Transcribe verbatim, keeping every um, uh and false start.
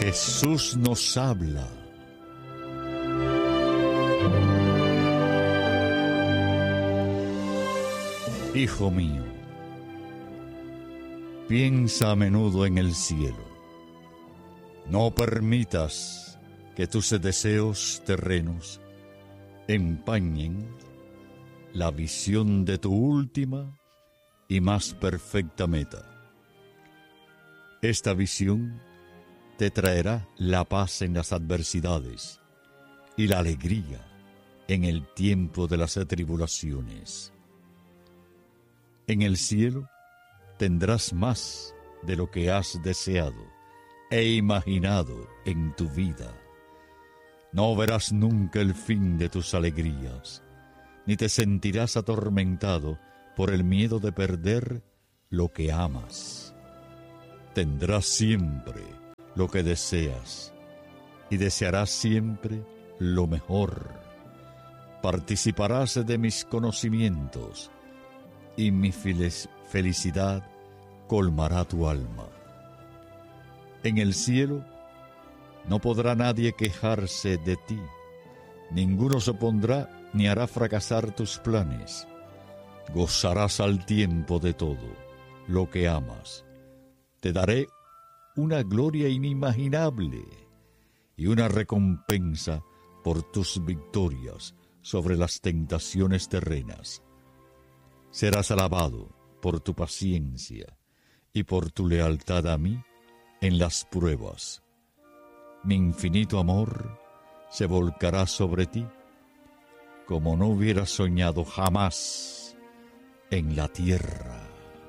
Jesús nos habla. Hijo mío, piensa a menudo en el cielo. No permitas que tus deseos terrenos empañen la visión de tu última y más perfecta meta. Esta visión te traerá la paz en las adversidades y la alegría en el tiempo de las tribulaciones. En el cielo tendrás más de lo que has deseado e imaginado en tu vida. No verás nunca el fin de tus alegrías, ni te sentirás atormentado por el miedo de perder lo que amas. Tendrás siempre lo que deseas y desearás siempre lo mejor. Participarás de mis conocimientos y mi felicidad colmará tu alma. En el cielo no podrá nadie quejarse de ti, ninguno se opondrá ni hará fracasar tus planes. Gozarás al tiempo de todo lo que amas. Te daré una gloria inimaginable y una recompensa por tus victorias sobre las tentaciones terrenas. Serás alabado por tu paciencia y por tu lealtad a mí en las pruebas. Mi infinito amor se volcará sobre ti como no hubieras soñado jamás en la tierra.